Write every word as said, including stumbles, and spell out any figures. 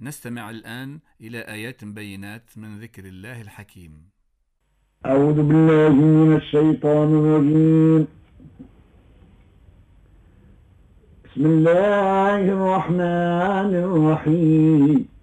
نستمع الآن إلى آيات بينات من ذكر الله الحكيم. أعوذ بالله من الشيطان الرجيم. بسم الله الرحمن الرحيم.